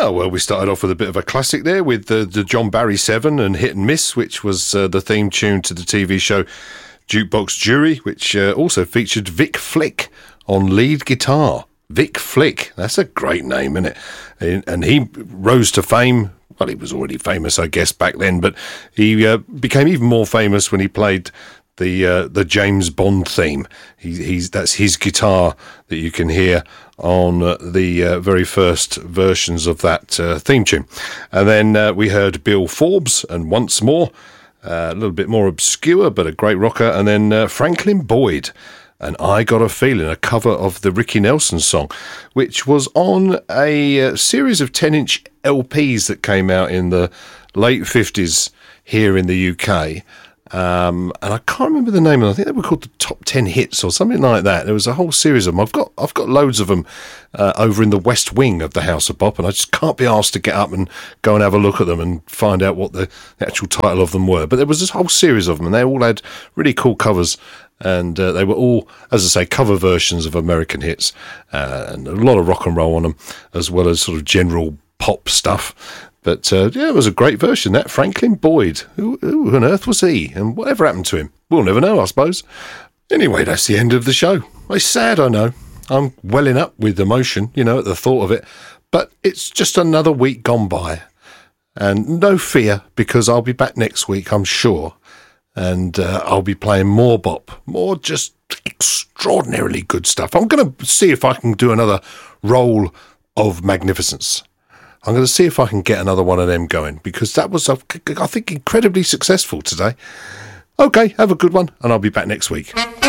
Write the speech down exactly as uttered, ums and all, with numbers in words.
Oh, well, we started off with a bit of a classic there with the, the John Barry Seven and Hit and Miss, which was uh, the theme tune to the T V show Jukebox Jury, which uh, also featured Vic Flick on lead guitar. Vic Flick, that's a great name, isn't it? And he rose to fame. Well, he was already famous, I guess, back then, but he uh, became even more famous when he played the uh, the James Bond theme. He, he's that's his guitar that you can hear on uh, the uh, very first versions of that uh, theme tune. And then uh, we heard Bill Forbes and Once More, uh, a little bit more obscure, but a great rocker. And then uh, Franklin Boyd and I Got a Feeling, a cover of the Ricky Nelson song, which was on a uh, series of ten-inch L Ps that came out in the late fifties here in the U K. Um, and I can't remember the name of them. I think they were called the Top Ten Hits or something like that. There was a whole series of them. I've got I've got loads of them uh, over in the West Wing of the House of Bop, and I just can't be asked to get up and go and have a look at them and find out what the, the actual title of them were. But there was this whole series of them, and they all had really cool covers, and uh, they were all, as I say, cover versions of American hits, uh, and a lot of rock and roll on them, as well as sort of general pop stuff. But, uh, yeah, it was a great version, that. Franklin Boyd. Who, who on earth was he? And whatever happened to him? We'll never know, I suppose. Anyway, that's the end of the show. It's sad, I know. I'm welling up with emotion, you know, at the thought of it. But it's just another week gone by. And no fear, because I'll be back next week, I'm sure. And uh, I'll be playing more bop. More just extraordinarily good stuff. I'm going to see if I can do another roll of Magnificence. I'm going to see if I can get another one of them going, because that was, I think, incredibly successful today. Okay, have a good one, and I'll be back next week.